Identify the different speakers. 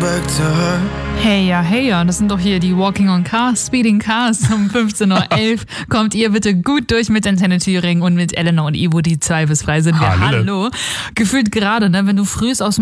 Speaker 1: Hey ja, das sind doch hier die Walking on Cars, Speeding Cars. Um 15.11 Uhr kommt ihr bitte gut durch mit Antenne Thüringen und mit Elena und Ivo, die zweifelsfrei sind.
Speaker 2: Hallo.
Speaker 1: Hallo. Gefühlt gerade, ne, wenn du frühst aus